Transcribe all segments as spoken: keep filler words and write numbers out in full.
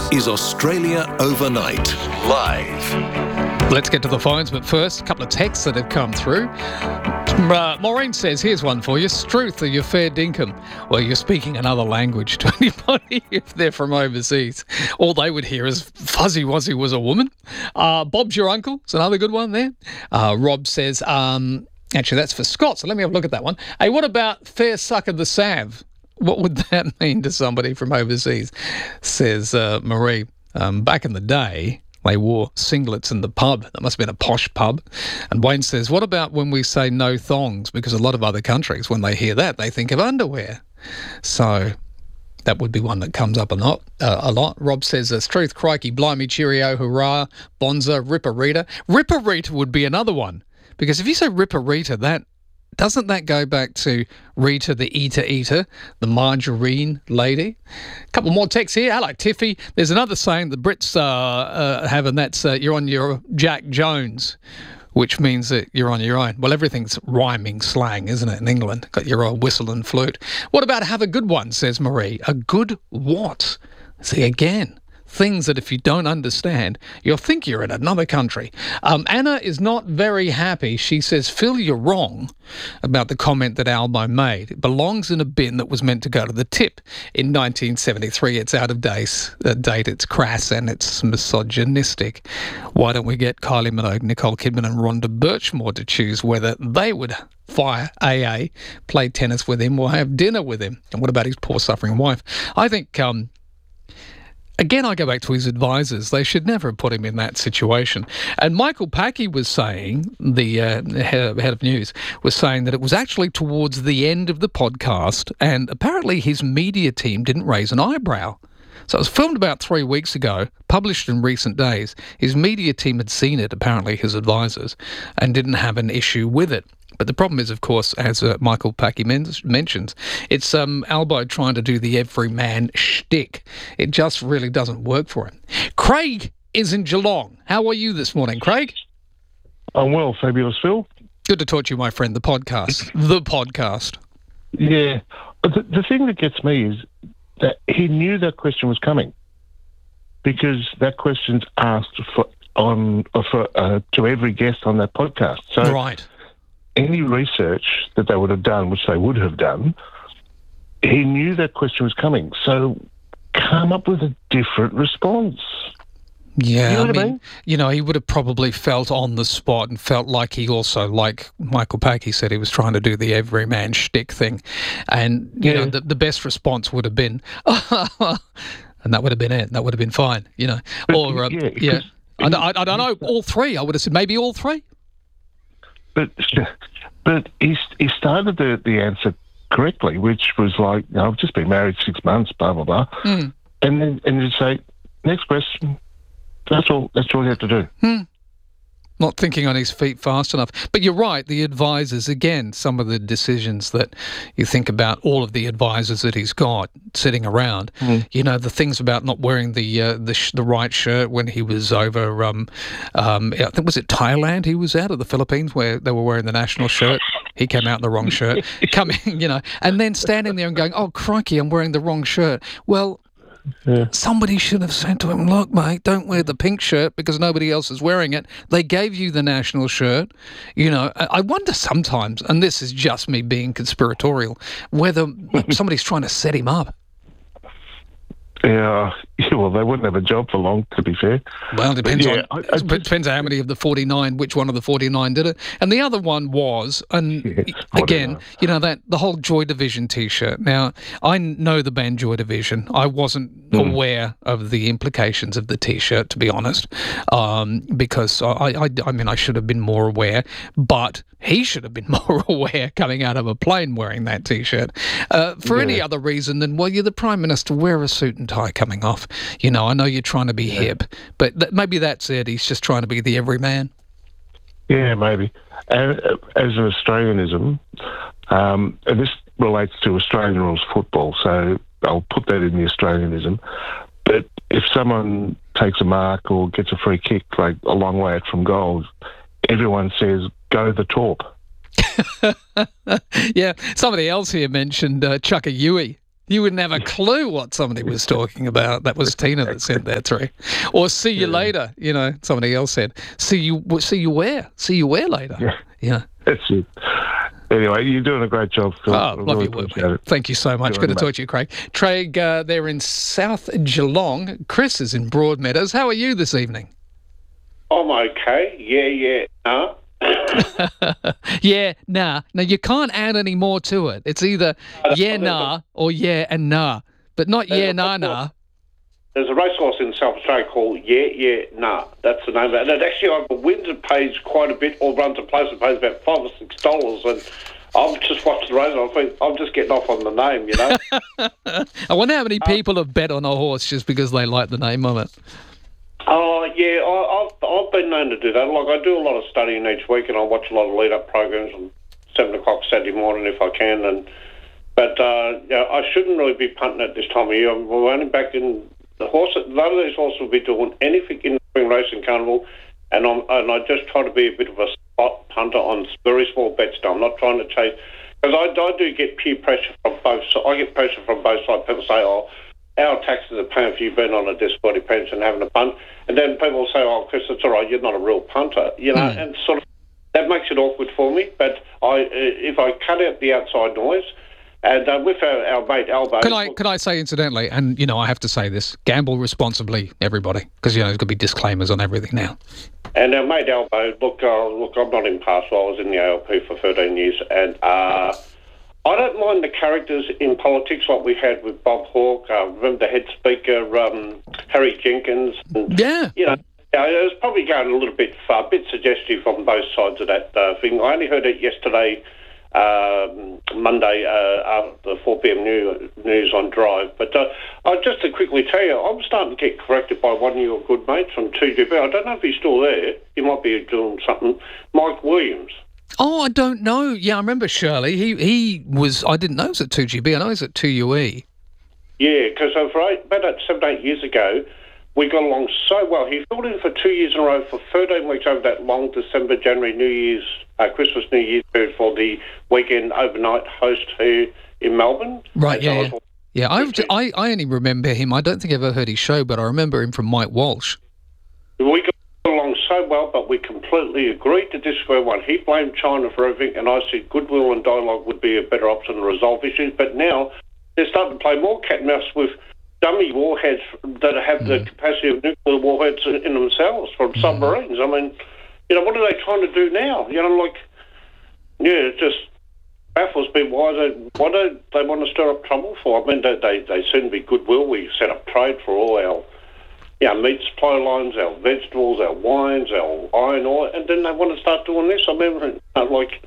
is Australia Overnight, live. Let's get to the phones, but first, a couple of texts that have come through. Uh, Maureen says, here's one for you. Struth, are you fair dinkum? Well, you're speaking another language to anybody if they're from overseas. All they would hear is Fuzzy Wuzzy was a woman. Uh, Bob's your uncle. It's another good one there. Uh, Rob says, um, actually, that's for Scott, so let me have a look at that one. Hey, what about fair sucker the sav? What would that mean to somebody from overseas? Says uh, Marie. Um, back in the day, they wore singlets in the pub. That must have been a posh pub. And Wayne says, what about when we say no thongs? Because a lot of other countries, when they hear that, they think of underwear. So that would be one that comes up a lot. Uh, a lot. Rob says, uh, truth, crikey, blimey, cheerio, hurrah, bonza, ripperita. Ripperita would be another one. Because if you say ripperita, that doesn't that go back to Rita the Eater Eater, the margarine lady? A couple more texts here. Hello, Tiffy. There's another saying the Brits uh, uh, have, and that's uh, you're on your Jack Jones, which means that you're on your own. Well, everything's rhyming slang, isn't it, in England? Got your old whistle and flute. What about have a good one, says Marie. A good what? See, again, things that if you don't understand, you'll think you're in another country. Um, Anna is not very happy. She says, Phil, you're wrong about the comment that Almo made. It belongs in a bin that was meant to go to the tip in nineteen seventy-three. It's out of date, uh, date, it's crass, and it's misogynistic. Why don't we get Kylie Minogue, Nicole Kidman and Rhonda Birchmore to choose whether they would fire A A, play tennis with him, or have dinner with him? And what about his poor suffering wife? I think... Um, Again, I go back to his advisors. They should never have put him in that situation. And Michael Packy was saying, the uh, head of news, was saying that it was actually towards the end of the podcast, and apparently his media team didn't raise an eyebrow. So it was filmed about three weeks ago, published in recent days. His media team had seen it, apparently his advisors, and didn't have an issue with it. But the problem is, of course, as uh, Michael Packy men- mentions, it's um, Albo trying to do the everyman shtick. It just really doesn't work for him. Craig is in Geelong. How are you this morning, Craig? I'm well, fabulous, Phil. Good to talk to you, my friend. The podcast. The podcast. Yeah. The, the thing that gets me is that he knew that question was coming, because that question's asked for on for uh, to every guest on that podcast. So right. Any research that they would have done, which they would have done, he knew that question was coming. So come up with a different response. Yeah, you know I what mean, I mean, you know, he would have probably felt on the spot and felt like he also, like Michael Packy said, he was trying to do the everyman shtick thing. And, you yeah. know, the, the best response would have been, and that would have been it. That would have been fine, you know. But, or, uh, yeah. yeah. I, I, I don't know, all three. I would have said maybe all three. But but he he started the, the answer correctly, which was like, you know, I've just been married six months, blah blah blah, Mm. and then and you say, next question. That's all. That's all you have to do. Hmm. Not thinking on his feet fast enough. But you're right, the advisors, again, some of the decisions that you think about, all of the advisors that he's got sitting around, mm. you know, the things about not wearing the uh, the, sh- the right shirt when he was over, um, um, I think, was it Thailand he was at, or the Philippines, where they were wearing the national shirt? He came out in the wrong shirt. Coming, you know, and then standing there and going, oh, crikey, I'm wearing the wrong shirt. Well, yeah. Somebody should have said to him, look, mate, don't wear the pink shirt because nobody else is wearing it. They gave you the national shirt. You know, I wonder sometimes, and this is just me being conspiratorial, whether somebody's trying to set him up. Yeah, well, they wouldn't have a job for long, to be fair. Well, it depends yeah, on I, I it depends how many of the forty-nine, which one of the forty-nine did it. And the other one was, and yeah, again, know. you know, that the whole Joy Division T-shirt. Now, I know the band Joy Division. I wasn't mm. aware of the implications of the T-shirt, to be honest, um, because I, I, I mean, I should have been more aware, but he should have been more aware coming out of a plane wearing that T-shirt. Uh, for yeah. any other reason than, well, you're the Prime Minister, wear a suit and tie coming off. You know, I know you're trying to be yeah. hip, but th- maybe that's it. He's just trying to be the everyman. Yeah, maybe. And, uh, as an Australianism, um, and this relates to Australian rules football, so I'll put that in the Australianism. But if someone takes a mark or gets a free kick, like a long way out from goal, everyone says, go the Torp. Yeah, somebody else here mentioned uh, Chuck a Yui. You wouldn't have a clue what somebody was talking about. That was Tina that sent that through. Or see you yeah. later, you know, somebody else said. See you see you where? See you where later. Yeah. Yeah. That's it. Anyway, you're doing a great job, Phil. Oh, I love really your work, appreciate mate. it. Thank you so much. Good Good to on, talk mate. to you, Craig. Craig, uh, they're in South Geelong. Chris is in Broadmeadows. How are you this evening? I'm okay. Yeah, yeah, nah. yeah, nah. Now, you can't add any more to it. It's either yeah, nah, or yeah and nah, but not yeah, nah, nah. There's a racehorse in South Australia called Yeah, Yeah, Nah. That's the name of it. And it actually either wins and pays quite a bit or runs a place and pays about five or six dollars. And I've just watched the race and I think I'm just getting off on the name, you know. I wonder how many people have bet on a horse just because they like the name of it. Oh, yeah, I, I've, I've been known to do that. Like, I do a lot of studying each week and I watch a lot of lead-up programs on seven o'clock Saturday morning if I can. And But, uh, yeah, I shouldn't really be punting at this time of year. We're only back in the horse. None of these horses will be doing anything in the spring racing carnival, and, I'm, and I just try to be a bit of a spot punter on very small bets now. I'm not trying to chase, because I, I do get peer pressure from both sides. I get pressure from both sides. People say, oh, our taxes are paying for you being on a disability pension and having a punt. And then people say, oh, Chris, it's all right, you're not a real punter. You know, mm. and sort of that makes it awkward for me. But I, if I cut out the outside noise, and uh, with our, our mate Albo... Can I, can I say, incidentally, and, you know, I have to say this, gamble responsibly, everybody, because, you know, there's going to be disclaimers on everything now. And our mate Albo, look, uh, look, I'm not impartial. I was in the A L P for thirteen years, and... Uh, I don't mind the characters in politics like we had with Bob Hawke, uh, remember the head speaker, um, Harry Jenkins. And, yeah. You know, uh, it was probably going a little bit far, a bit suggestive on both sides of that uh, thing. I only heard it yesterday, um, Monday, uh, after the four p.m. new, news on Drive. But uh, uh, just to quickly tell you, I'm starting to get corrected by one of your good mates from two G B. I don't know if he's still there. He might be doing something. Mike Williams. Oh, I don't know. Yeah, I remember Shirley. He he was, I didn't know he was at two G B. I know he was at two U E. Yeah, because for eight, about seven, eight years ago, we got along so well. He filled in for two years in a row for thirteen weeks over that long December, January, New Year's, uh, Christmas, New Year's period for the weekend overnight host here in Melbourne. Right, yeah, yeah. Yeah, I've, I, I only remember him. I don't think I've ever heard his show, but I remember him from Mike Walsh. We got along so well, but we completely agreed to disagree. One, he blamed China for everything, and I said goodwill and dialogue would be a better option to resolve issues. But now they're starting to play more cat and mouse with dummy warheads that have mm. the capacity of nuclear warheads in themselves from mm. submarines. I mean, you know, what are they trying to do now? You know, like, yeah, it just baffles me why they why do they want to stir up trouble for? I mean, they they, they seem to be goodwill. We set up trade for all our, you know, meat supply lines, our vegetables, our wines, our iron ore, and then they want to start doing this. I mean, like...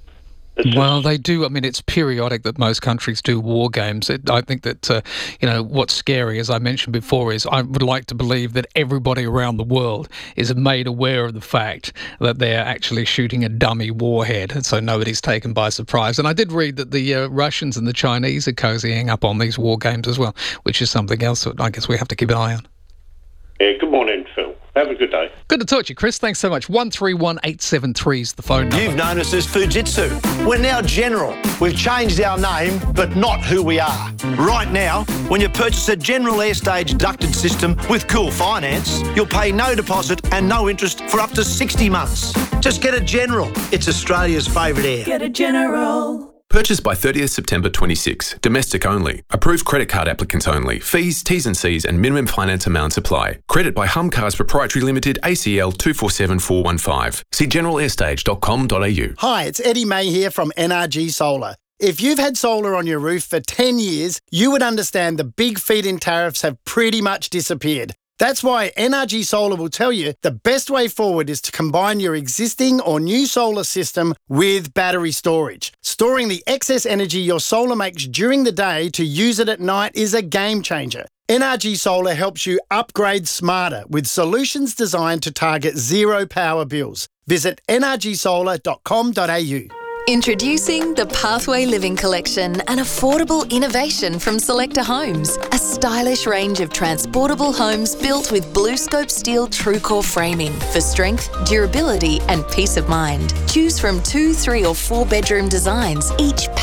Well, they do. I mean, it's periodic that most countries do war games. It, I think that, uh, you know, what's scary, as I mentioned before, is I would like to believe that everybody around the world is made aware of the fact that they're actually shooting a dummy warhead, and so nobody's taken by surprise. And I did read that the uh, Russians and the Chinese are cozying up on these war games as well, which is something else that I guess we have to keep an eye on. Yeah, good morning, Phil. Have a good day. Good to talk to you, Chris. Thanks so much. one three one eight seven three is the phone number. You've known us as Fujitsu. We're now General. We've changed our name, but not who we are. Right now, when you purchase a General Airstage ducted system with Cool Finance, you'll pay no deposit and no interest for up to sixty months. Just get a General. It's Australia's favourite air. Get a General. Purchased by thirtieth September twenty-six. Domestic only. Approved credit card applicants only. Fees, T's and C's and minimum finance amounts apply. Credit by Hum Cars Proprietary Limited, A C L two four seven four one five. See general airstage dot com dot a u. Hi, it's Eddie May here from N R G Solar. If you've had solar on your roof for ten years, you would understand the big feed-in tariffs have pretty much disappeared. That's why N R G Solar will tell you the best way forward is to combine your existing or new solar system with battery storage. Storing the excess energy your solar makes during the day to use it at night is a game changer. N R G Solar helps you upgrade smarter with solutions designed to target zero power bills. Visit n r g solar dot com dot a u. Introducing the Pathway Living Collection, an affordable innovation from Selector Homes. A stylish range of transportable homes built with BlueScope steel TrueCore framing for strength, durability and peace of mind. Choose from two, three or four bedroom designs, each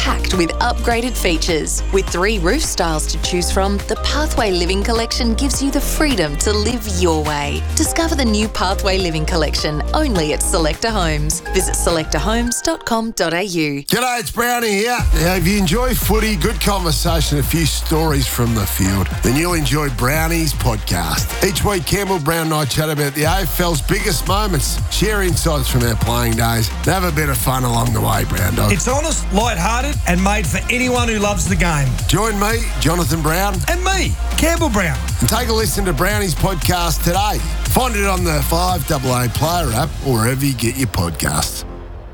packed with upgraded features. With three roof styles to choose from, the Pathway Living Collection gives you the freedom to live your way. Discover the new Pathway Living Collection only at Selector Homes. Visit selector homes dot com dot a u. G'day, it's Brownie here. Now, if you enjoy footy, good conversation, a few stories from the field, then you'll enjoy Brownie's podcast. Each week, Campbell Brown and I chat about the A F L's biggest moments, share insights from our playing days, and have a bit of fun along the way, Brown Dog. It's honest, light-hearted and made for anyone who loves the game. Join me, Jonathan Brown. And me, Campbell Brown. And take a listen to Brownie's podcast today. Find it on the five A A Player app or wherever you get your podcasts.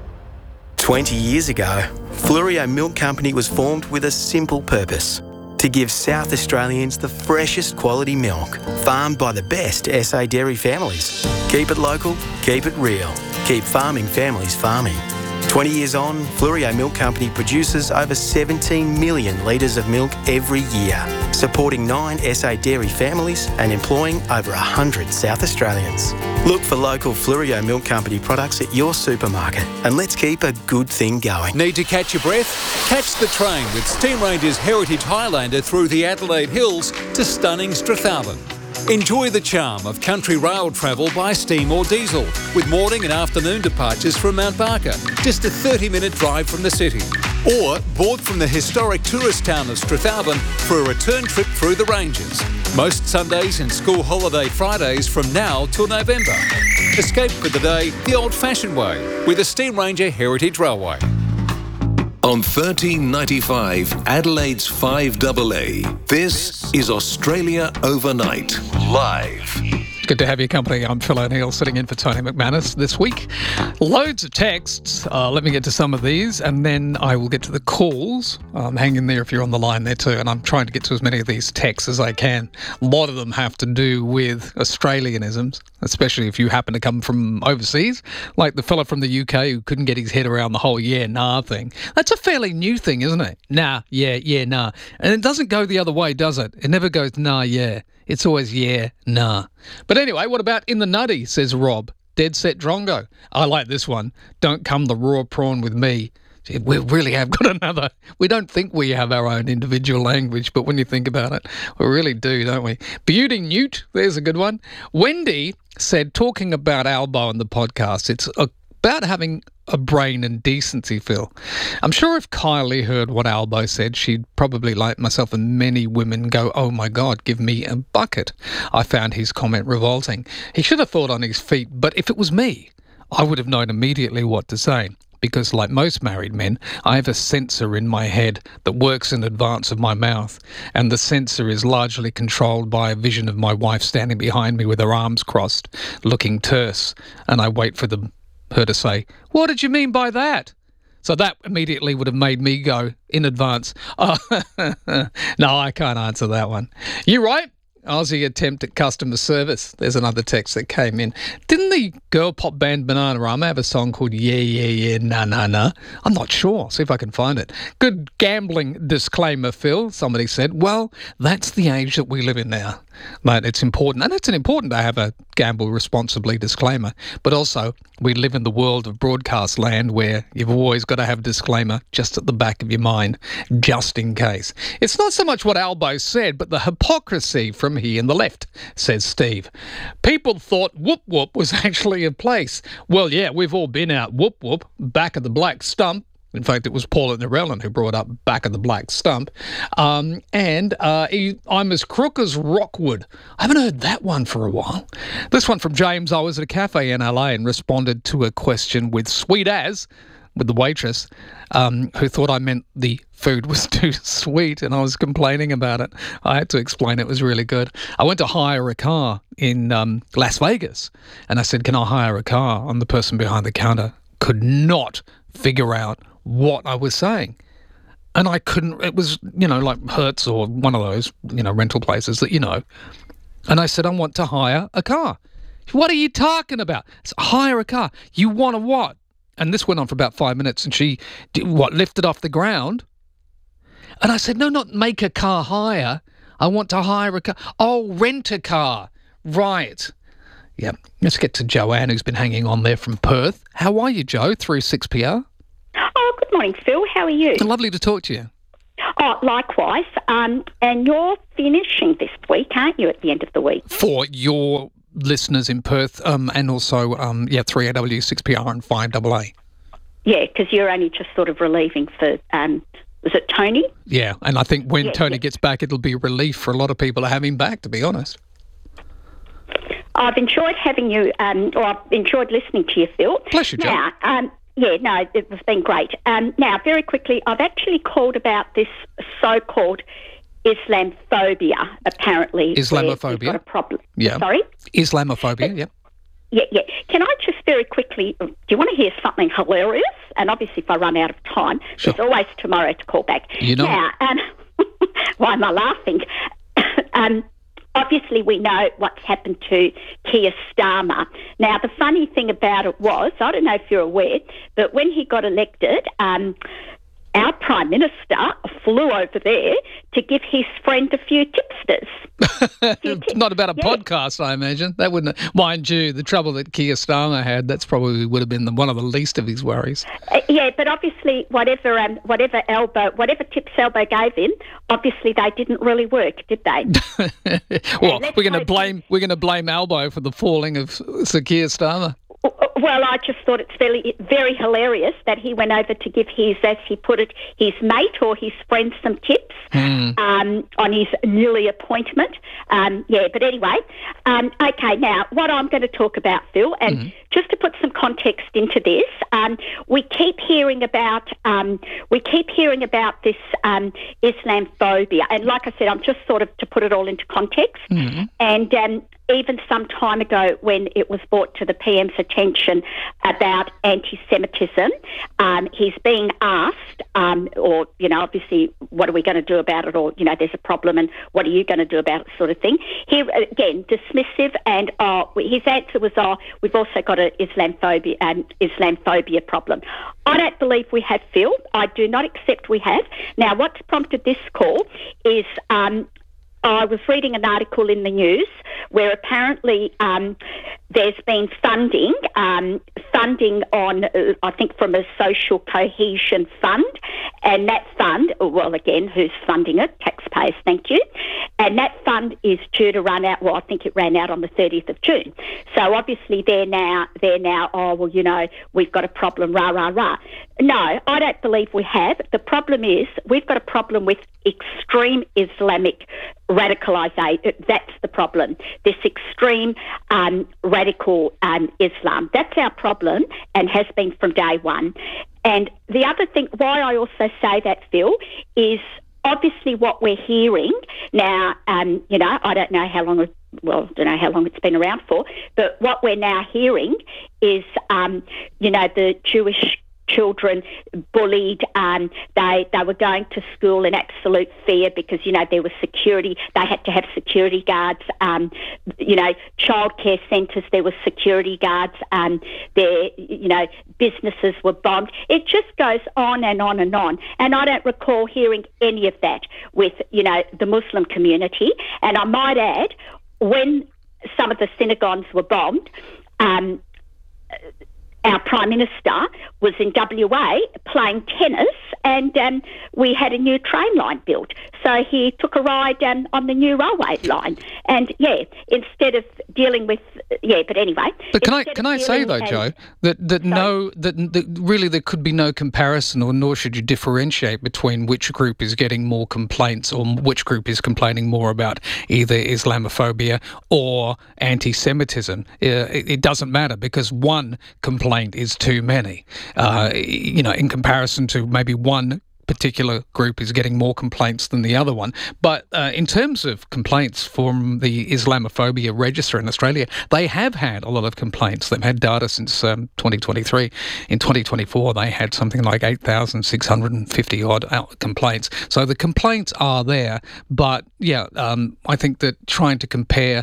twenty years ago, Flurio Milk Company was formed with a simple purpose: to give South Australians the freshest quality milk, farmed by the best S A dairy families. Keep it local, keep it real, keep farming families farming. twenty years on, Flurio Milk Company produces over seventeen million litres of milk every year, supporting nine S A dairy families and employing over one hundred South Australians. Look for local Flurio Milk Company products at your supermarket, and let's keep a good thing going. Need to catch your breath? Catch the train with Steam Ranger's Heritage Highlander through the Adelaide Hills to stunning Strathalbyn. Enjoy the charm of country rail travel by steam or diesel, with morning and afternoon departures from Mount Barker, just a thirty minute drive from the city. Or board from the historic tourist town of Strathalbyn for a return trip through the ranges. Most Sundays and school holiday Fridays from now till November. Escape for the day the old-fashioned way with the Steam Ranger Heritage Railway. On thirteen ninety-five, Adelaide's five A A, this is Australia Overnight, live. Good to have your company. I'm Phil O'Neill, sitting in for Tony McManus this week. Loads of texts. Uh, let me get to some of these, and then I will get to the calls. Um, hang in there if you're on the line there too, and I'm trying to get to as many of these texts as I can. A lot of them have to do with Australianisms, especially if you happen to come from overseas, like the fella from the U K who couldn't get his head around the whole yeah, nah thing. That's a fairly new thing, isn't it? Nah, yeah, yeah, nah. And it doesn't go the other way, does it? It never goes nah, yeah. It's always yeah, nah. But anyway, what about in the nutty, says Rob. Dead set drongo. I like this one. Don't come the raw prawn with me. Gee, we really have got another. We don't think we have our own individual language, but when you think about it, we really do, don't we? Beauty Newt, there's a good one. Wendy said, talking about Albo in the podcast, it's about having a brain and decency, Phil. I'm sure if Kylie heard what Albo said, she'd probably, like myself and many women, go, oh my God, give me a bucket. I found his comment revolting. He should have thought on his feet, but if it was me, I would have known immediately what to say. Because like most married men, I have a sensor in my head that works in advance of my mouth. And the sensor is largely controlled by a vision of my wife standing behind me with her arms crossed, looking terse. And I wait for them her to say, what did you mean by that? So that immediately would have made me go in advance, oh, no, I can't answer that one. You right? Aussie attempt at customer service. There's another text that came in. Didn't the girl pop band Bananarama have a song called Yeah, Yeah, Yeah, Nah, Nah, Nah? I'm not sure. See if I can find it. Good gambling disclaimer, Phil, somebody said. Well, that's the age that we live in now. But it's important, and it's important to have a gamble responsibly disclaimer, but also we live in the world of broadcast land where you've always got to have a disclaimer just at the back of your mind, just in case. It's not so much what Albo said, but the hypocrisy from he and the left, says Steve. People thought Whoop Whoop was actually a place. Well, yeah, we've all been out Whoop Whoop, back of the Black Stump. In fact, it was Paula Narellan who brought up Back of the Black Stump. Um, and uh, he, I'm as crook as Rockwood. I haven't heard that one for a while. This one from James. I was at a cafe in L A and responded to a question with sweet as, with the waitress, um, who thought I meant the food was too sweet and I was complaining about it. I had to explain it was really good. I went to hire a car in um, Las Vegas and I said, can I hire a car? And the person behind the counter could not figure out what I was saying. And I couldn't, it was, you know, like Hertz or one of those, you know, rental places that you know. And I said, I want to hire a car. What are you talking about? It's hire a car. You want a what? And this went on for about five minutes and she, what, lifted off the ground? And I said, no, not make a car hire. I want to hire a car. Oh, rent a car. Right. Yeah. Let's get to Joanne, who's been hanging on there from Perth. How are you, Joe, through six P R? Oh, good morning, Phil. How are you? Lovely to talk to you. Oh, likewise. Um, and you're finishing this week, aren't you, at the end of the week? For your listeners in Perth um, and also, um, yeah, three A W, six P R and five A A. Yeah, because you're only just sort of relieving for, um, was it Tony? Yeah, and I think when yeah, Tony yeah. gets back, it'll be a relief for a lot of people to have him back, to be honest. I've enjoyed having you, um, or I've enjoyed listening to you, Phil. Pleasure, Jo. Now, um, yeah, no, it has been great. Um, now, very quickly, I've actually called about this so-called Islamophobia, apparently. Islamophobia? We've got a problem. Yeah. Sorry? Islamophobia, yeah. Yeah, yeah. Can I just very quickly, do you want to hear something hilarious? And obviously if I run out of time, Sure. there's always tomorrow to call back. You know. Now, um, why am I laughing? um, obviously we know what's happened to Keir Starmer. Now, the funny thing about it was, I don't know if you're aware, but when he got elected, um, our Prime Minister flew over there to give his friend a few tipsters. Not about a yeah. podcast, I imagine. That wouldn't, mind you, the trouble that Keir Starmer had, that's probably would have been the, one of the least of his worries. Uh, yeah, but obviously, whatever, um, whatever elbow, whatever tips elbow gave him, obviously they didn't really work, did they? Well, we're going to blame we're going to blame Albo for the falling of Sir Keir Starmer. Well, I just thought it's very, very hilarious that he went over to give his, as he put it, his mate or his friend some tips mm. um, on his newly appointment. Um, yeah, but anyway, um, okay, now what I'm going to talk about, Phil, and mm. just to put some context into this, um, we keep hearing about um, we keep hearing about this um, Islamophobia, and like I said, I'm just sort of to put it all into context, mm. and. Um, Even some time ago when it was brought to the P M's attention about anti-Semitism, um, he's being asked, um, or, you know, obviously, what are we going to do about it? Or, you know, there's a problem and what are you going to do about it sort of thing. He, again, dismissive and oh, his answer was, oh, we've also got an Islamophobia, um, Islamophobia problem. I don't believe we have, Phil. I do not accept we have. Now, what's prompted this call is... Um, I was reading an article in the news where apparently um, there's been funding, um, funding on, uh, I think, from a social cohesion fund, and that fund, well, again, who's funding it? Taxpayers, thank you. And that fund is due to run out, well, I think it ran out on the thirtieth of June. So obviously they're now, they're now, oh, well, you know, we've got a problem, rah, rah, rah. No, I don't believe we have. The problem is we've got a problem with extreme Islamic radicalisation. That's the problem. This extreme um, radical um, Islam. That's our problem and has been from day one. And the other thing, why I also say that, Phil, is obviously what we're hearing now, um, you know, I don't know how long, it, well, I don't know how long it's been around for, but what we're now hearing is, um, you know, the Jewish children bullied. Um, they they were going to school in absolute fear because, you know, there was security. They had to have security guards. Um, you know, childcare centres, there were security guards. Um, there, you know, businesses were bombed. It just goes on and on and on. And I don't recall hearing any of that with, you know, the Muslim community. And I might add, when some of the synagogues were bombed, um, our Prime Minister was in W A playing tennis, and um, we had a new train line built. So he took a ride um, on the new railway line. And, yeah, instead of dealing with... Yeah, but anyway... But can I can I say, though, and, Jo, that, that no... That, that really there could be no comparison, or nor should you differentiate between which group is getting more complaints or which group is complaining more about either Islamophobia or anti-Semitism. Uh, it, it doesn't matter, because one complaint is too many. Uh, you know, in comparison to maybe one particular group is getting more complaints than the other one. But uh, in terms of complaints from the Islamophobia register in Australia, they have had a lot of complaints. They've had data since um, twenty twenty-three. In twenty twenty-four, they had something like eight thousand six hundred fifty odd complaints. So the complaints are there. But yeah, um, I think that trying to compare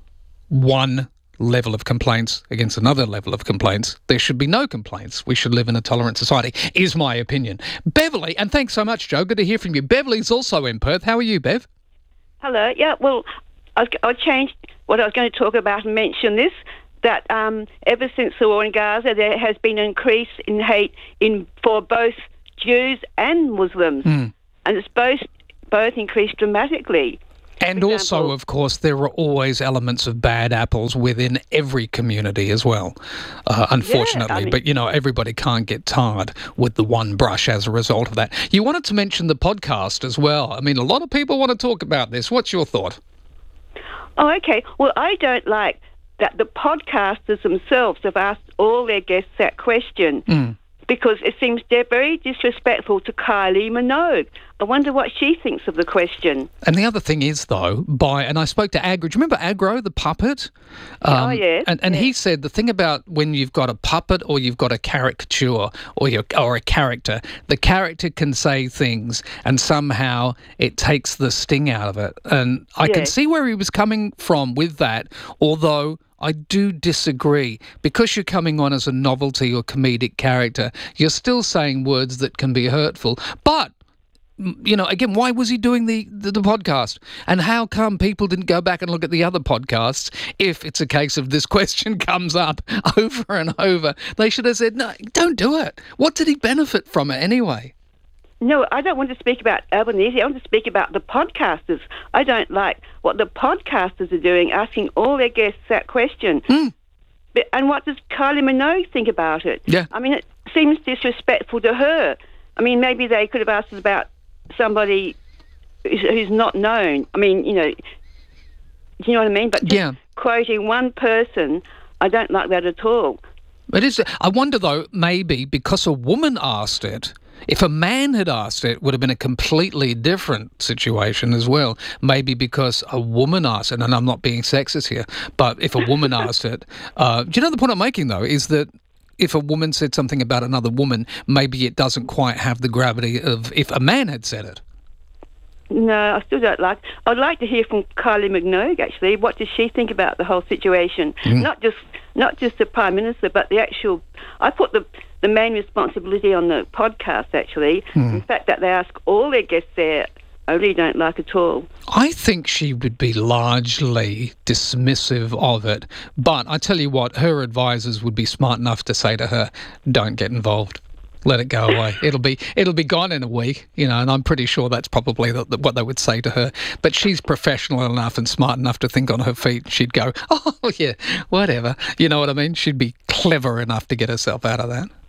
one level of complaints against another level of complaints, there should be no complaints. We should live in a tolerant society, is my opinion. Beverly, and thanks so much, Jo. Good to hear from you. Beverly's also in Perth. How are you, Bev? Hello. Yeah, well, I, I changed what I was going to talk about and mention this, that um, ever since the war in Gaza, there has been an increase in hate in for both Jews and Muslims, Mm. and it's both both increased dramatically. And also, of course, there are always elements of bad apples within every community as well, uh, unfortunately. I mean- but, you know, everybody can't get tarred with the one brush as a result of that. You wanted to mention the podcast as well. I mean, a lot of people want to talk about this. What's your thought? Oh, okay. Well, I don't like that the podcasters themselves have asked all their guests that question. Mm. Because it seems they're very disrespectful to Kylie Minogue. I wonder what she thinks of the question. And the other thing is, though, by and I spoke to Agro. Do you remember Agro, the puppet? Oh, yes, And, and yes. he said the thing about when you've got a puppet or you've got a caricature or you or a character, the character can say things and somehow it takes the sting out of it. And I can Yes. see where he was coming from with that, although I do disagree. Because you're coming on as a novelty or comedic character, you're still saying words that can be hurtful. But, m- you know, again, why was he doing the, the, the podcast? And how come people didn't go back and look at the other podcasts if it's a case of this question comes up over and over? They should have said, no, don't do it. What did he benefit from it anyway? No, I don't want to speak about Albanese. I want to speak about the podcasters. I don't like what the podcasters are doing, asking all their guests that question. Mm. But, and what does Kylie Minogue think about it? Yeah. I mean, it seems disrespectful to her. I mean, maybe they could have asked us about somebody who's, who's not known. I mean, you know, do you know what I mean? But just Yeah. quoting one person, I don't like that at all. It is. I wonder, though, maybe because a woman asked it, if a man had asked it, it would have been a completely different situation as well. Maybe because a woman asked it, and I'm not being sexist here, but if a woman asked it, uh, do you know the point I'm making, though, is that if a woman said something about another woman, maybe it doesn't quite have the gravity of if a man had said it. No, I still don't like. I'd like to hear from Kylie Minogue. Actually, what does she think about the whole situation? Mm. Not just not just the Prime Minister, but the actual. I put the the main responsibility on the podcast. Actually, Mm. in fact, that they ask all their guests there, I really don't like at all. I think she would be largely dismissive of it, but I tell you what, her advisors would be smart enough to say to her, "Don't get involved. Let it go away. It'll be it'll be gone in a week," you know. And I'm pretty sure that's probably the, the, what they would say to her. But she's professional enough and smart enough to think on her feet. She'd go, "Oh yeah, whatever." You know what I mean? She'd be clever enough to get herself out of that.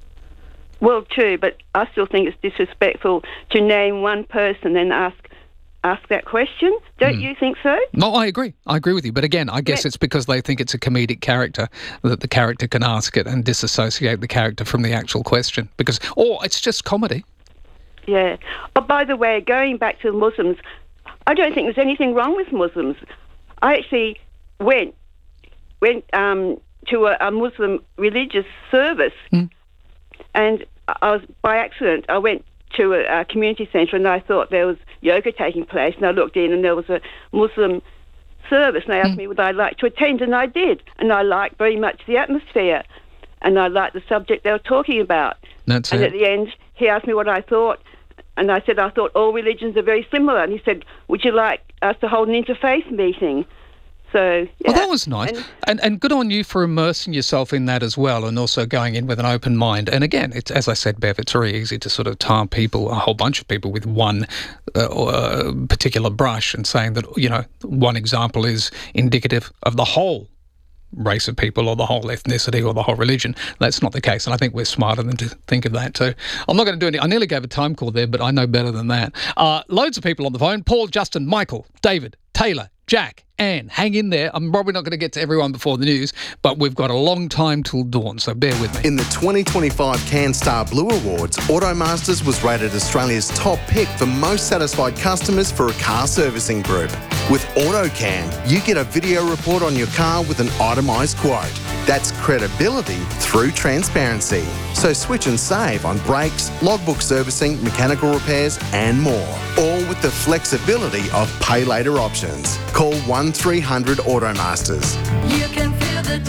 Well, true, but I still think it's disrespectful to name one person and ask ask that question. Don't Mm. you think so? No, I agree. I agree with you. But again, I guess Yeah. it's because they think it's a comedic character that the character can ask it and disassociate the character from the actual question. Because, or it's just comedy. Yeah. Oh, by the way, going back to the Muslims, I don't think there's anything wrong with Muslims. I actually went went um, to a, a Muslim religious service, Mm. and I was by accident. I went to a, a community centre, and I thought there was yoga taking place, and I looked in, and there was a Muslim service, and they asked Mm. me would I like to attend, and I did, and I liked very much the atmosphere, and I liked the subject they were talking about. That's And it. at the end, he asked me what I thought, and I said I thought all religions are very similar. And he said, "Would you like us to hold an interfaith meeting?" So, yeah. Well, that was nice. And- And, and good on you for immersing yourself in that as well, and also going in with an open mind. And again, it's, as I said, Bev, it's very easy to sort of tar people, a whole bunch of people, with one uh, uh, particular brush and saying that, you know, one example is indicative of the whole race of people or the whole ethnicity or the whole religion. That's not the case, and I think we're smarter than to think of that too. I'm not going to do any. I nearly gave a time call there, but I know better than that. Uh, loads of people on the phone. Paul, Justin, Michael, David, Taylor, Jack, Anne. Hang in there. I'm probably not going to get to everyone before the news, but we've got a long time till dawn, so bear with me. In the twenty twenty-five CanStar Blue Awards, Automasters was rated Australia's top pick for most satisfied customers for a car servicing group. With AutoCam, you get a video report on your car with an itemised quote. That's credibility through transparency. So switch and save on brakes, logbook servicing, mechanical repairs and more. All with the flexibility of pay later options. Call one three hundred Automasters. You can feel the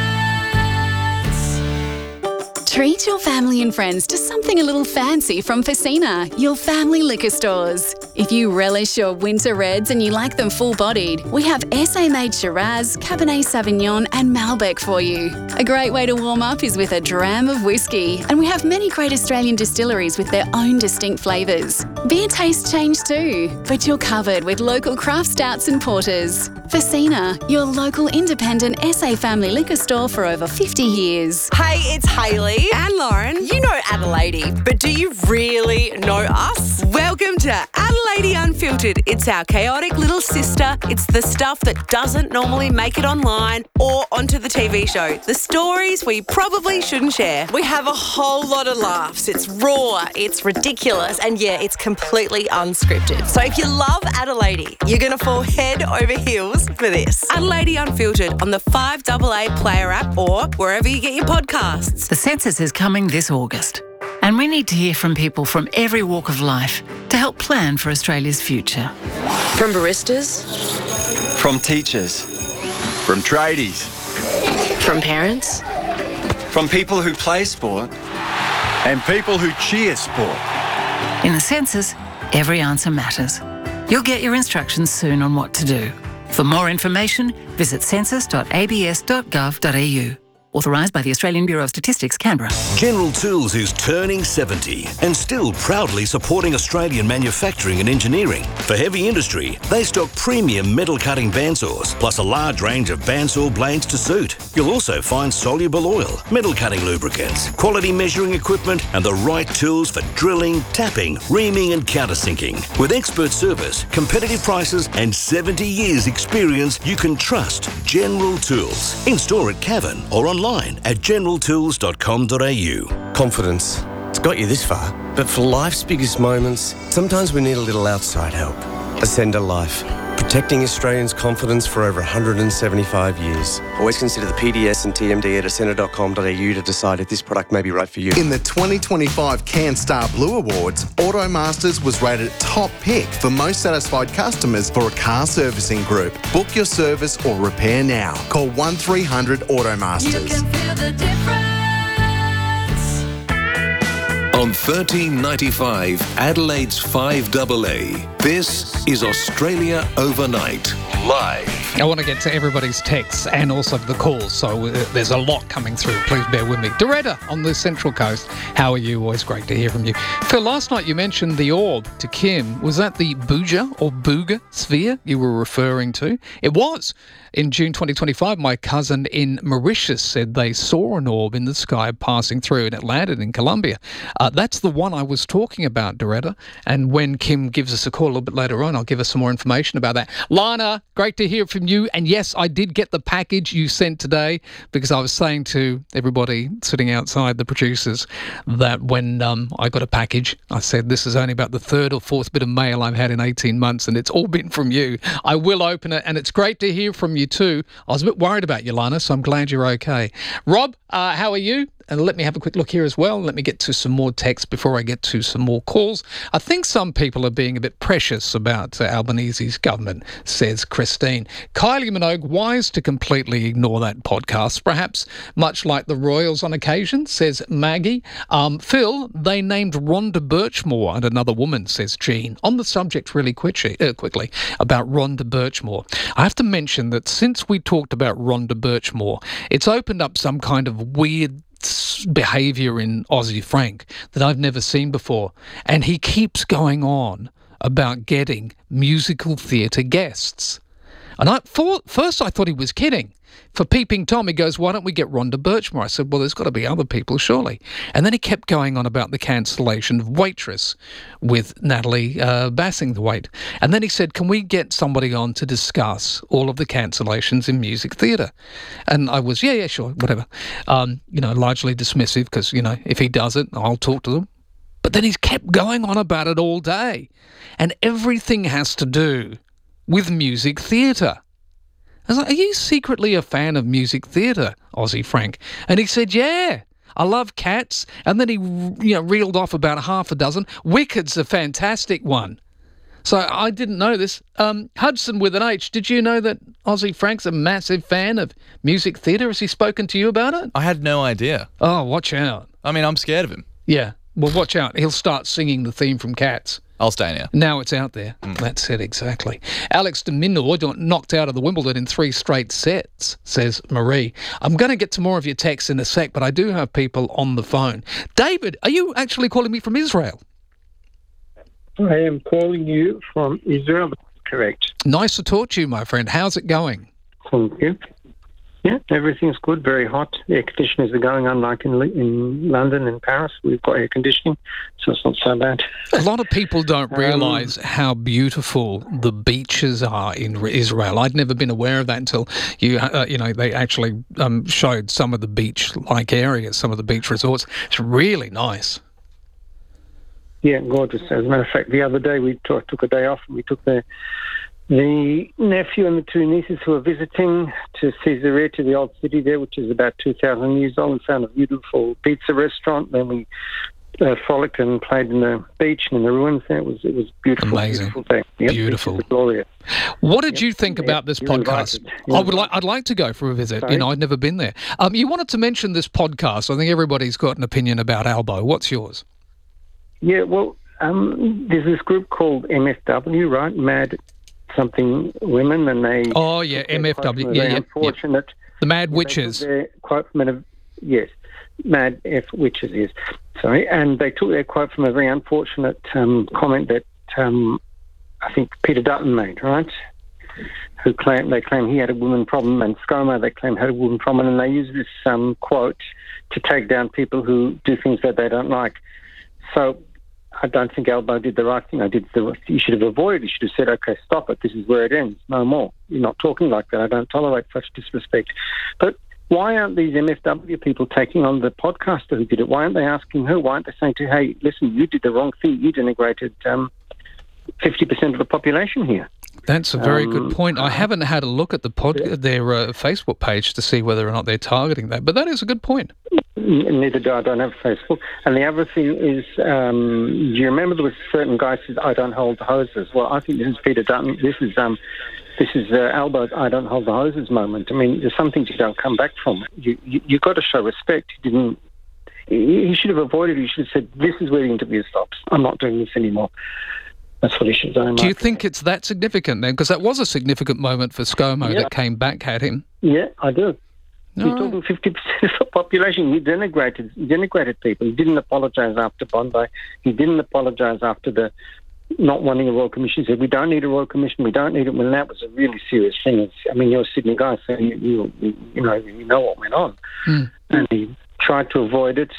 difference. Treat your family and friends to something a little fancy from Facina, your family liquor stores. If you relish your winter reds and you like them full-bodied, we have S A-made Shiraz, Cabernet Sauvignon and Malbec for you. A great way to warm up is with a dram of whiskey, and we have many great Australian distilleries with their own distinct flavours. Beer tastes change too, but you're covered with local craft stouts and porters. Facina, your local independent S A family liquor store for over fifty years. Hey, it's Hayley and Lauren. You know Adelaide, but do you really know us? Welcome to Adelaide Unfiltered. It's our chaotic little sister. It's the stuff that doesn't normally make it online or onto the T V show. The stories we probably shouldn't share. We have a whole lot of laughs. It's raw, it's ridiculous, and yeah, it's completely unscripted. So if you love Adelaide, you're going to fall head over heels for this. Adelaide Unfiltered on the five A A Player app or wherever you get your podcasts. The census is coming this August, and we need to hear from people from every walk of life to help plan for Australia's future. From baristas, From teachers. From tradies. from parents, From people who play sport. And people who cheer sport. In the census, every answer matters. You'll get your instructions soon on what to do. For more information, visit census dot a b s dot gov dot a u. Authorised by the Australian Bureau of Statistics, Canberra. General Tools is turning seventy and still proudly supporting Australian manufacturing and engineering. For heavy industry, they stock premium metal cutting bandsaws, plus a large range of bandsaw blades to suit. You'll also find soluble oil, metal cutting lubricants, quality measuring equipment, and the right tools for drilling, tapping, reaming, and countersinking. With expert service, competitive prices, and seventy years experience, you can trust General Tools. In store at Cavan or online at general tools dot com dot a u. Confidence. It's got you this far, but for life's biggest moments, sometimes we need a little outside help. Ascender Life. Protecting Australians' confidence for over one hundred seventy-five years. Always consider the P D S and T M D at ascender dot com dot a u to decide if this product may be right for you. In the twenty twenty-five CanStar Blue Awards, Automasters was rated top pick for most satisfied customers for a car servicing group. Book your service or repair now. Call one three hundred Automasters. On thirteen ninety-five, Adelaide's five A A, this is Australia Overnight, live. I want to get to everybody's texts and also the calls, so uh, there's a lot coming through. Please bear with me. Doretta on the Central Coast, how are you? Always great to hear from you. Phil, last night you mentioned the orb to Kim. Was that the Booja or Booga sphere you were referring to? It was. In June twenty twenty-five, my cousin in Mauritius said they saw an orb in the sky passing through and it landed in Colombia. Uh, that's the one I was talking about, Doretta. And when Kim gives us a call a little bit later on, I'll give us some more information about that. Lana, great to hear from you. And yes, I did get the package you sent today because I was saying to everybody sitting outside, the producers, that when um, I got a package, I said, this is only about the third or fourth bit of mail I've had in eighteen months and it's all been from you. I will open it and it's great to hear from you too. I was a bit worried about you, Lana, so I'm glad you're okay. Rob, uh, how are you? And let me have a quick look here as well. Let me get to some more text before I get to some more calls. I think some people are being a bit precious about uh, Albanese's government, says Christine. Kylie Minogue, wise to completely ignore that podcast, perhaps much like the Royals on occasion, says Maggie. Um, Phil, they named Rhonda Birchmore and another woman, says Jean. On the subject really quickly, uh, quickly about Rhonda Birchmore, I have to mention that since we talked about Rhonda Birchmore, it's opened up some kind of weird behaviour in Aussie Frank that I've never seen before. And he keeps going on about getting musical theatre guests. And I for, first I thought he was kidding. For Peeping Tom, he goes, why don't we get Rhonda Birchmore? I said, well, there's got to be other people, surely. And then he kept going on about the cancellation of Waitress with Natalie uh, Bassingthwaite. And then he said, can we get somebody on to discuss all of the cancellations in music theatre? And I was, yeah, yeah, sure, whatever. Um, you know, largely dismissive because, you know, if he does it, I'll talk to them. But then he's kept going on about it all day. And everything has to do with music theatre. I was like, are you secretly a fan of music theatre, Aussie Frank? And he said, yeah, I love Cats. And then he, you know, reeled off about a half a dozen. Wicked's a fantastic one. So I didn't know this. Um, Hudson with an H, did you know that Aussie Frank's a massive fan of music theatre? Has he spoken to you about it? I had no idea. Oh, watch out. I mean, I'm scared of him. Yeah, well, watch out. He'll start singing the theme from Cats. I'll stay here. Now it's out there. Mm. That's it, exactly. Alex de Minaur knocked out of the Wimbledon in three straight sets, says Marie. I'm going to get to more of your texts in a sec, but I do have people on the phone. David, are you actually calling me from Israel? I am calling you from Israel, correct. Nice to talk to you, my friend. How's it going? Thank you. Yeah, everything's good, very hot. Air conditioners are going, unlike in, in London and Paris. We've got air conditioning, so it's not so bad. A lot of people don't realise um, how beautiful the beaches are in Israel. I'd never been aware of that until you, uh, you know, they actually um, showed some of the beach-like areas, some of the beach resorts. It's really nice. Yeah, gorgeous. As a matter of fact, the other day we t- took a day off and we took the the nephew and the two nieces who were visiting to Caesarea, to the old city there, which is about two thousand years old, and found a beautiful pizza restaurant. Then we uh, frolicked and played in the beach and in the ruins there. It was it was beautiful. Amazing. Beautiful day. Yep, beautiful. Glorious. What did yep. you think yep. about this You're podcast? You're I would like. I'd like to go for a visit. Sorry? You know, I'd never been there. Um, you wanted to mention this podcast. I think everybody's got an opinion about Albo. What's yours? Yeah, well, um, there's this group called M F W, right? Mad something women, and they oh yeah M F W, yeah, yeah, unfortunate yeah. The Mad Witches. Their quote from a, yes, Mad F Witches is sorry, and they took their quote from a very unfortunate um, comment that um, I think Peter Dutton made, right? Who claim they claim he had a woman problem, and ScoMo they claim had a woman problem, and they use this um, quote to take down people who do things that they don't like. So I don't think Albo did the right thing. I did the. You should have avoided. You should have said, "Okay, stop it. This is where it ends. No more. You're not talking like that. I don't tolerate such disrespect." But why aren't these M F W people taking on the podcaster who did it? Why aren't they asking her? Why aren't they saying to her, "Hey, listen, you did the wrong thing. You denigrated um, fifty percent of the population here." That's a very um, good point. I haven't had a look at the pod, yeah. their uh, Facebook page to see whether or not they're targeting that, but that is a good point. Neither do I. I don't have Facebook. And the other thing is, um, do you remember there was a certain guy who says, "I don't hold the hoses"? Well, I think this is Peter Dutton. This is um, this is uh, Albo's "I don't hold the hoses" moment. I mean, there's some things you don't come back from. You you you've got to show respect. He didn't. He, he should have avoided. He should have said, "This is where the interview stops. I'm not doing this anymore." That's what he should have done. Do you think it's that significant then? Because that was a significant moment for ScoMo yeah. that came back at him. Yeah, I do. He's All talking fifty percent of the population. He denigrated, he denigrated people. He didn't apologise after Bondi. He didn't apologise after the not wanting a Royal Commission. He said, "We don't need a Royal Commission. We don't need it." When that was a really serious thing. It's, I mean, you're a Sydney guy, so you, you, you know you know what went on. Mm. And he tried to avoid it.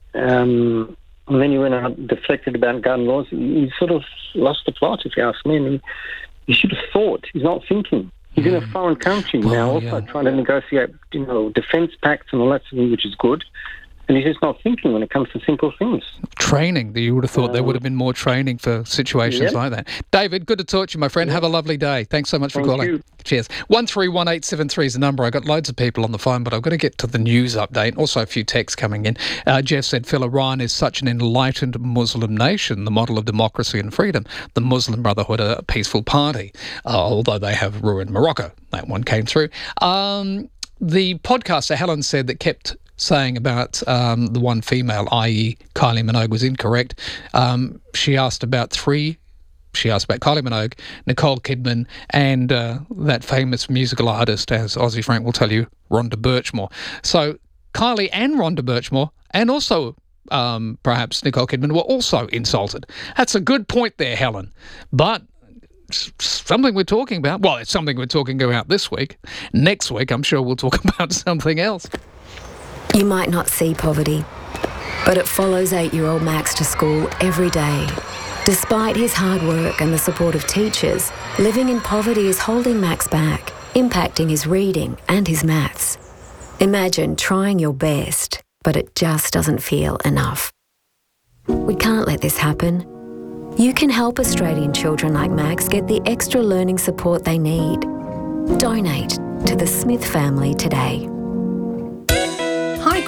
Um, and then he went out deflected about gun laws. He, he sort of lost the plot, if you ask me. I mean, he should have thought. He's not thinking. He's in a foreign country well, now, also yeah. trying to negotiate, you know, defence pacts and all that sort of thing, which is good. And he's just not thinking when it comes to simple things. Training. You would have thought um, there would have been more training for situations yeah. like that. David, good to talk to you, my friend. Yeah. Have a lovely day. Thanks so much Thank for calling. You. Cheers. one three one eight seven three is the number. I got loads of people on the phone, but I've got to get to the news update. Also a few texts coming in. Uh, Jeff said, Phil, Iran is such an enlightened Muslim nation, the model of democracy and freedom. The Muslim Brotherhood are a peaceful party, uh, although they have ruined Morocco. That one came through. Um, the podcaster, Helen, said that kept saying about um, the one female, that is. Kylie Minogue, was incorrect. Um, she asked about three. She asked about Kylie Minogue, Nicole Kidman, and uh, that famous musical artist, as Aussie Frank will tell you, Rhonda Birchmore. So Kylie and Rhonda Birchmore, and also um, perhaps Nicole Kidman, were also insulted. That's a good point there, Helen. But something we're talking about. Well, it's something we're talking about this week. Next week, I'm sure we'll talk about something else. You might not see poverty, but it follows eight-year-old Max to school every day. Despite his hard work and the support of teachers, living in poverty is holding Max back, impacting his reading and his maths. Imagine trying your best, but it just doesn't feel enough. We can't let this happen. You can help Australian children like Max get the extra learning support they need. Donate to the Smith family today. Hi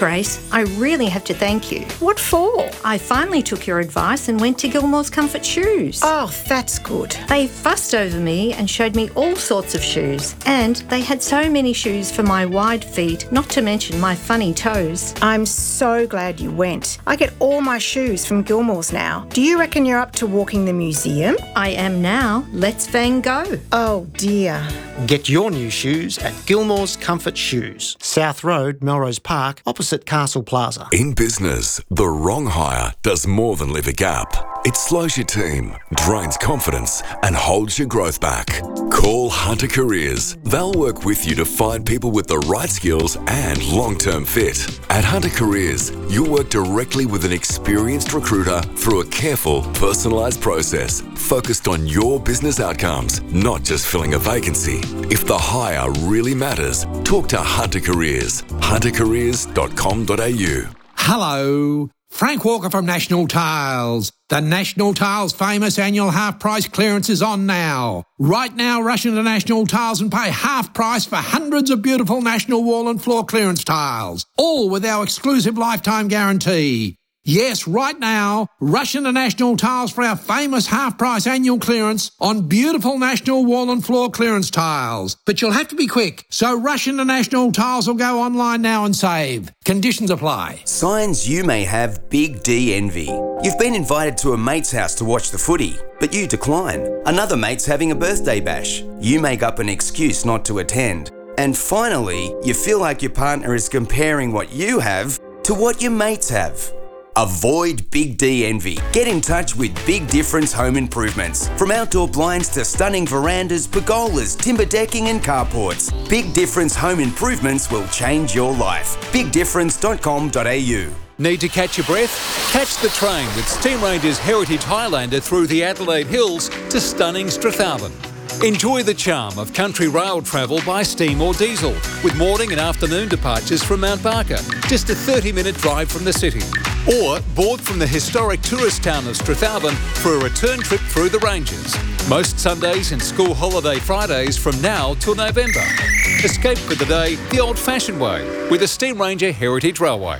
Grace, I really have to thank you. What for? I finally took your advice and went to Gilmore's Comfort Shoes. Oh, that's good. They fussed over me and showed me all sorts of shoes. And they had so many shoes for my wide feet, not to mention my funny toes. I'm so glad you went. I get all my shoes from Gilmore's now. Do you reckon you're up to walking the museum? I am now. Let's Van go. Oh, dear. Get your new shoes at Gilmore's Comfort Shoes, South Road, Melrose Park, opposite Castle Plaza. In business, the wrong hire does more than leave a gap. It slows your team, drains confidence, and holds your growth back. Call Hunter Careers. They'll work with you to find people with the right skills and long-term fit. At Hunter Careers, you'll work directly with an experienced recruiter through a careful, personalised process focused on your business outcomes, not just filling a vacancy. If the hire really matters, talk to Hunter Careers. hunter careers dot com dot a u. Hello, Frank Walker from National Tiles. The National Tiles famous annual half price clearance is on now. Right now, rush into National Tiles and pay half price for hundreds of beautiful National wall and floor clearance tiles, all with our exclusive lifetime guarantee. Yes, right now, rush into National Tiles for our famous half-price annual clearance on beautiful National wall and floor clearance tiles. But you'll have to be quick, so rush into National Tiles or go online now and save. Conditions apply. Signs you may have Big D envy. You've been invited to a mate's house to watch the footy, but you decline. Another mate's having a birthday bash. You make up an excuse not to attend. And finally, you feel like your partner is comparing what you have to what your mates have. Avoid Big D envy. Get in touch with Big Difference Home Improvements. From outdoor blinds to stunning verandas, pergolas, timber decking and carports, Big Difference Home Improvements will change your life. big difference dot com dot a u. Need to catch your breath? Catch the train with Steam Ranger's Heritage Highlander through the Adelaide Hills to stunning Strathalbyn. Enjoy the charm of country rail travel by steam or diesel, with morning and afternoon departures from Mount Barker, just a thirty minute drive from the city. Or board from the historic tourist town of Strathalbyn for a return trip through the ranges. Most Sundays and school holiday Fridays from now till November. Escape for the day the old-fashioned way with the Steam Ranger Heritage Railway.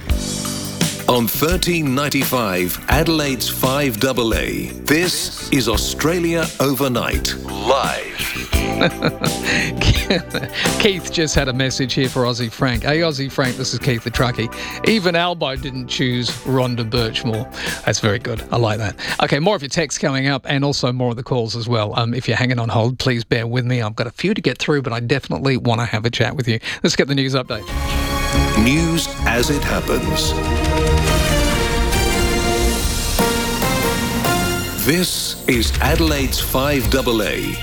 On thirteen ninety-five, Adelaide's five double A, this is Australia Overnight, live. Keith just had a message here for Aussie Frank. Hey, Aussie Frank, this is Keith the Truckie. Even Albo didn't choose Rhonda Birchmore. That's very good. I like that. Okay, more of your texts coming up and also more of the calls as well. Um, if you're hanging on hold, please bear with me. I've got a few to get through, but I definitely want to have a chat with you. Let's get the news update. News as it happens. This is Adelaide's five double A.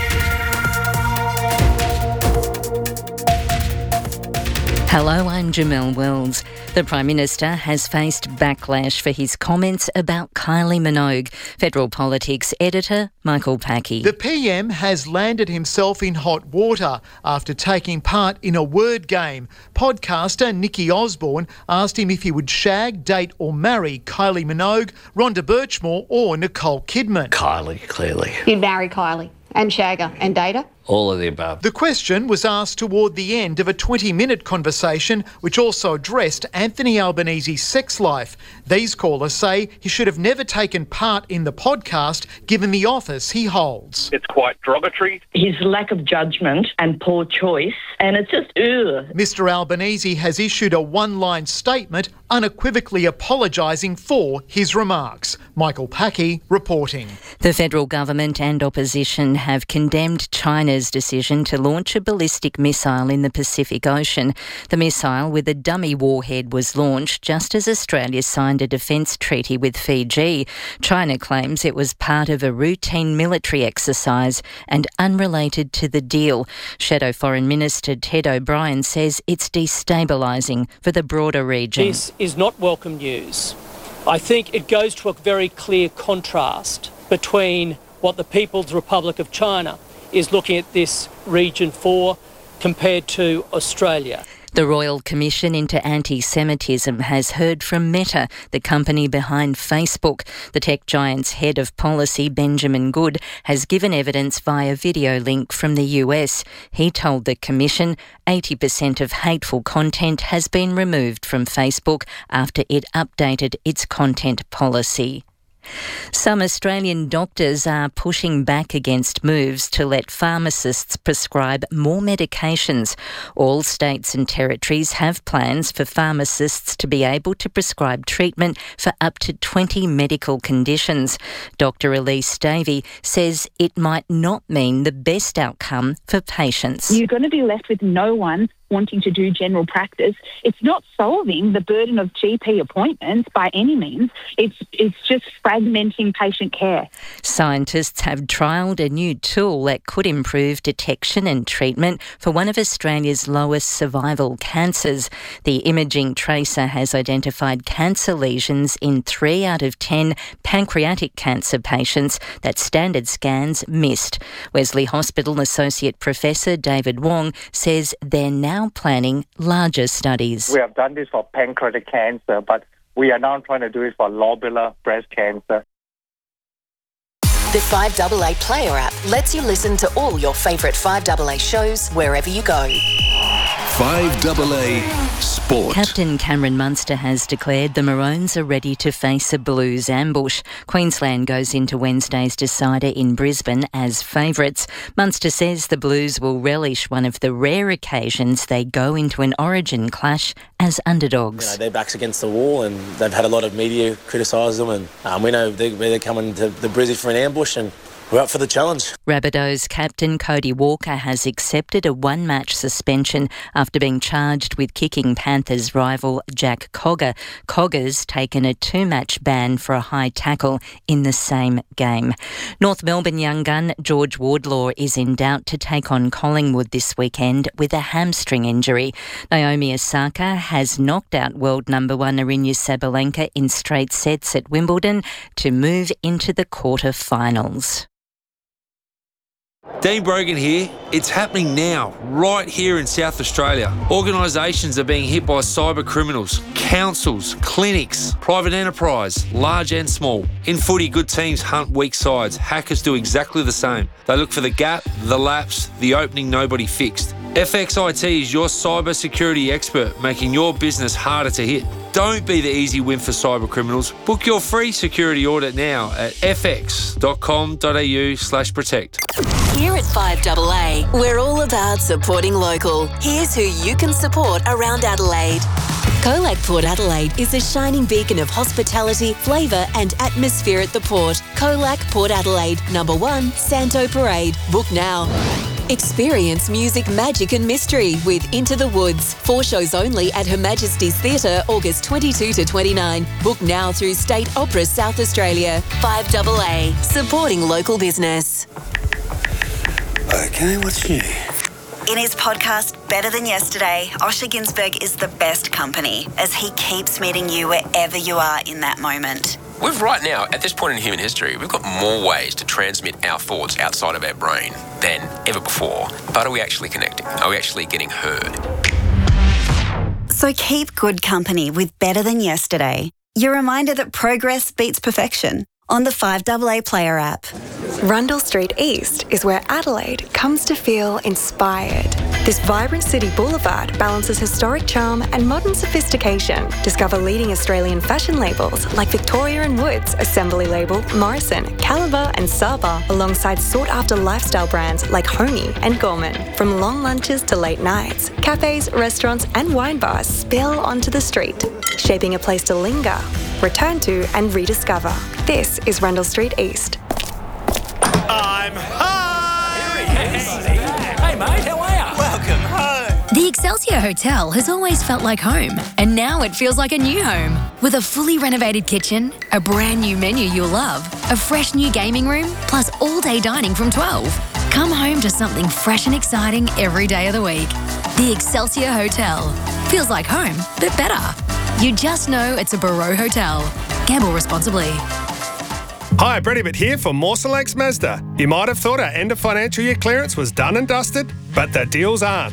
Hello, I'm Jamelle Wells. The Prime Minister has faced backlash for his comments about Kylie Minogue. Federal Politics editor Michael Packey. The P M has landed himself in hot water after taking part in a word game. Podcaster Nikki Osborne asked him if he would shag, date or marry Kylie Minogue, Rhonda Birchmore or Nicole Kidman. Kylie, clearly. You'd marry Kylie and shag her and date her? All of the above. The question was asked toward the end of a twenty minute conversation which also addressed Anthony Albanese's sex life. These callers say he should have never taken part in the podcast given the office he holds. It's quite derogatory. His lack of judgment and poor choice, and it's just ugh. Mister Albanese has issued a one-line statement unequivocally apologising for his remarks. Michael Packey reporting. The federal government and opposition have condemned China's decision to launch a ballistic missile in the Pacific Ocean. The missile with a dummy warhead was launched just as Australia signed a defence treaty with Fiji. China claims it was part of a routine military exercise and unrelated to the deal. Shadow Foreign Minister Ted O'Brien says it's destabilising for the broader region. This is not welcome news. I think it goes to a very clear contrast between what the People's Republic of China is looking at this region for compared to Australia. The Royal Commission into Anti-Semitism has heard from Meta, the company behind Facebook. The tech giant's head of policy, Benjamin Good, has given evidence via video link from the U S. He told the Commission eighty percent of hateful content has been removed from Facebook after it updated its content policy. Some Australian doctors are pushing back against moves to let pharmacists prescribe more medications. All states and territories have plans for pharmacists to be able to prescribe treatment for up to twenty medical conditions. Doctor Elise Davey says it might not mean the best outcome for patients. You're going to be left with no one wanting to do general practice. It's not solving the burden of G P appointments by any means. It's it's just fragmenting patient care. Scientists have trialled a new tool that could improve detection and treatment for one of Australia's lowest survival cancers. The imaging tracer has identified cancer lesions in three out of ten pancreatic cancer patients that standard scans missed. Wesley Hospital Associate Professor David Wong says they're now planning larger studies. We have done this for pancreatic cancer, but we are now trying to do it for lobular breast cancer. The five A A Player app lets you listen to all your favourite five A A shows wherever you go. five A A Sport. Captain Cameron Munster has declared the Maroons are ready to face a Blues ambush. Queensland goes into Wednesday's decider in Brisbane as favourites. Munster says the Blues will relish one of the rare occasions they go into an Origin clash as underdogs. You know, their back's against the wall and they've had a lot of media criticise them, and um, we know they're, they're coming to the Brizzy for an ambush, and we're up for the challenge. Rabbitohs captain Cody Walker has accepted a one-match suspension after being charged with kicking Panthers rival Jack Cogger. Cogger's taken a two-match ban for a high tackle in the same game. North Melbourne young gun George Wardlaw is in doubt to take on Collingwood this weekend with a hamstring injury. Naomi Osaka has knocked out world number one Aryna Sabalenka in straight sets at Wimbledon to move into the quarter-finals. Dean Brogan here. It's happening now, right here in South Australia. Organisations are being hit by cyber criminals, councils, clinics, private enterprise, large and small. In footy, good teams hunt weak sides. Hackers do exactly the same. They look for the gap, the lapse, the opening nobody fixed. F X I T is your cyber security expert, making your business harder to hit. Don't be the easy win for cyber criminals. Book your free security audit now at fx.com.au slash protect. Here at five A A, we're all about supporting local. Here's who you can support around Adelaide. Colac Port Adelaide is a shining beacon of hospitality, flavour and atmosphere at the port. Colac Port Adelaide, number one, Santo Parade. Book now. Experience music, magic and mystery with Into the Woods. Four shows only at Her Majesty's Theatre, August twenty-second to twenty-ninth. Book now through State Opera South Australia. five A A, supporting local business. Okay, what's new? In his podcast, Better Than Yesterday, Osher Günsberg is the best company as he keeps meeting you wherever you are in that moment. We've right now, at this point in human history, we've got more ways to transmit our thoughts outside of our brain than ever before. But are we actually connecting? Are we actually getting heard? So keep good company with Better Than Yesterday. Your reminder that progress beats perfection on the five A A Player app. Rundle Street East is where Adelaide comes to feel inspired. This vibrant city boulevard balances historic charm and modern sophistication. Discover leading Australian fashion labels like Victoria and Woods, Assembly Label, Morrison, Caliber and Saba, alongside sought-after lifestyle brands like Homey and Gorman. From long lunches to late nights, cafes, restaurants and wine bars spill onto the street, shaping a place to linger, return to and rediscover. This is Rundle Street East. I'm home! Here he is. Hey mate, how are you? Welcome home. The Excelsior Hotel has always felt like home, and now it feels like a new home. With a fully renovated kitchen, a brand new menu you'll love, a fresh new gaming room, plus all-day dining from twelve. Come home to something fresh and exciting every day of the week. The Excelsior Hotel. Feels like home, but better. You just know it's a Barreau Hotel. Gamble responsibly. Hi, Brett Ibbott here for Mawson Lakes Mazda. You might have thought our end of financial year clearance was done and dusted, but the deals aren't.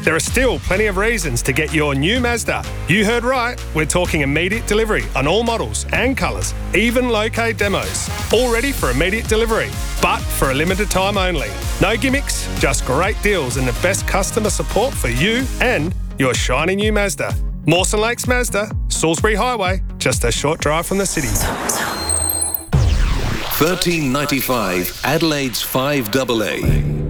there are still plenty of reasons to get your new Mazda. You heard right, we're talking immediate delivery on all models and colours, even low-K demos. All ready for immediate delivery, but for a limited time only. No gimmicks, just great deals and the best customer support for you and your shiny new Mazda. Mawson Lakes Mazda, Salisbury Highway, just a short drive from the city. thirteen ninety-five Adelaide's five double A.